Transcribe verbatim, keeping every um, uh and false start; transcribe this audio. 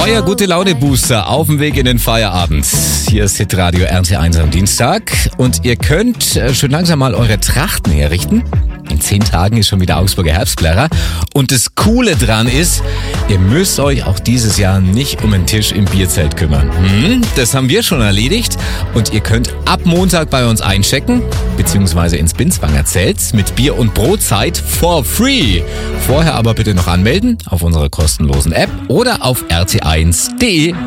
Euer Gute-Laune-Booster auf dem Weg in den Feierabend. Hier ist Hitradio R T eins am Dienstag und ihr könnt schon langsam mal eure Trachten herrichten. In zehn Tagen ist schon wieder Augsburger Herbstplärrer. Und das Coole dran ist, ihr müsst euch auch dieses Jahr nicht um den Tisch im Bierzelt kümmern. Hm, das haben wir schon erledigt. Und ihr könnt ab Montag bei uns einchecken, beziehungsweise ins Binswanger Zelt mit Bier- und Brotzeit for free. Vorher aber bitte noch anmelden auf unserer kostenlosen App oder auf r t eins punkt d e.